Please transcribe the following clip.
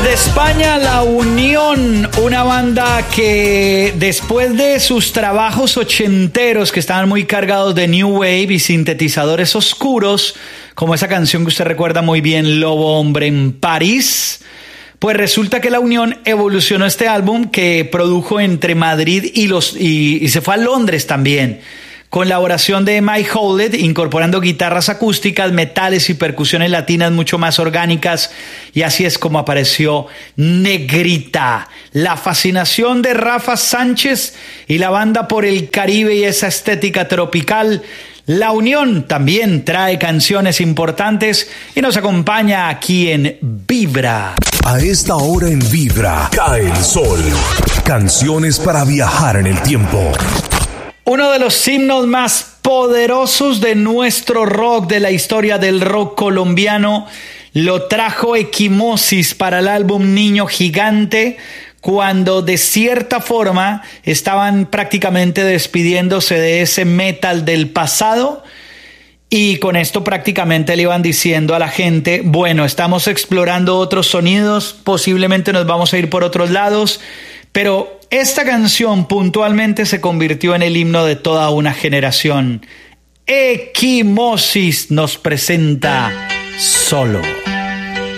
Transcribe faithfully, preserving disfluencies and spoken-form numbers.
Desde España, La Unión, una banda que después de sus trabajos ochenteros que estaban muy cargados de new wave y sintetizadores oscuros, como esa canción que usted recuerda muy bien, Lobo Hombre en París, pues resulta que La Unión evolucionó este álbum que produjo entre Madrid y, los, y, y se fue a Londres también, con la oración de Mike Howlett, incorporando guitarras acústicas, metales y percusiones latinas mucho más orgánicas, y así es como apareció Negrita. La fascinación de Rafa Sánchez y la banda por el Caribe y esa estética tropical. La Unión también trae canciones importantes y nos acompaña aquí en Vibra. A esta hora en Vibra, cae el sol. Canciones para viajar en el tiempo. Uno de los himnos más poderosos de nuestro rock, de la historia del rock colombiano, lo trajo Equimosis para el álbum Niño Gigante, cuando de cierta forma estaban prácticamente despidiéndose de ese metal del pasado, y con esto prácticamente le iban diciendo a la gente, bueno, estamos explorando otros sonidos, posiblemente nos vamos a ir por otros lados, pero esta canción puntualmente se convirtió en el himno de toda una generación. Equimosis nos presenta Solo.